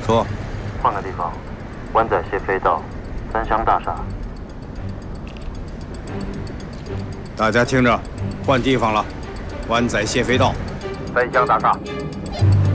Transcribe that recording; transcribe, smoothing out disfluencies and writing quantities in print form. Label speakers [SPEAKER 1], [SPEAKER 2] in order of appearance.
[SPEAKER 1] 说。
[SPEAKER 2] 换个地方，湾仔谢飞道，三湘大厦。
[SPEAKER 1] 大家听着，换地方了，湾仔谢飞道，
[SPEAKER 2] 三湘大厦。